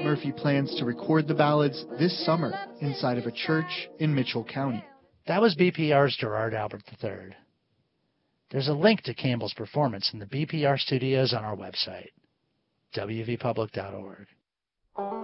Murphy plans to record the ballads this summer inside of a church in Mitchell County. That was BPR's Gerard Albert III. There's a link to Campbell's performance in the BPR studios on our website, wvpublic.org.